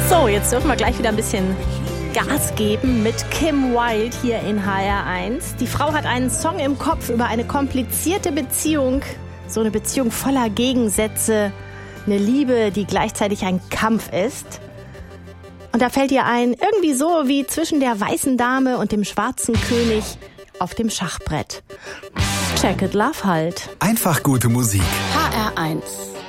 So, jetzt dürfen wir gleich wieder ein bisschen Gas geben mit Kim Wilde hier in HR1. Die Frau hat einen Song im Kopf über eine komplizierte Beziehung. So eine Beziehung voller Gegensätze. Eine Liebe, die gleichzeitig ein Kampf ist. Und da fällt ihr ein, irgendwie so wie zwischen der weißen Dame und dem schwarzen König auf dem Schachbrett. Jagged Love halt. Einfach gute Musik. HR1